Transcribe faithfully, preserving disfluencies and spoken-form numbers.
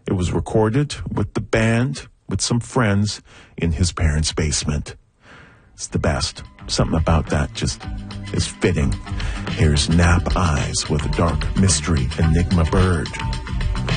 It was recorded with the band, with some friends, in his parents' basement. It's the best. Something about that just is fitting. Here's Nap Eyes with a dark mystery enigma bird.